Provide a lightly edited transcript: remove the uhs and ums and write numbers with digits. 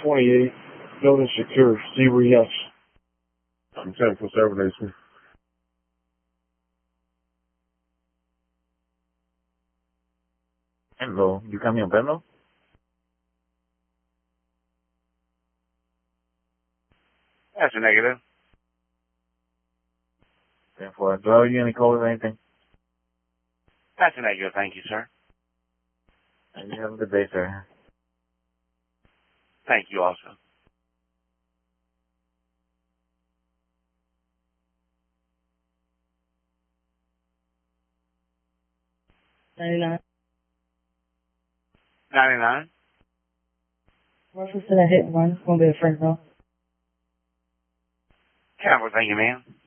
28, building secure, see where yes. I'm 10-7, Hello, you camión perno? That's a negative. 10-4, do I owe you any calls or anything? That's a negative, thank you, sir. And you have a good day, sir. Thank you also. $99. 99. Reference to that hit and run. It's going to be a friend, though. Capital, thank you, ma'am.